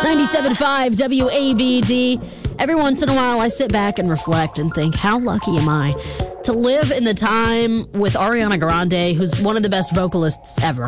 97.5 WABD. Every once in a while, I sit back and reflect and think, how lucky am I to live in the time with Ariana Grande, who's one of the best vocalists ever.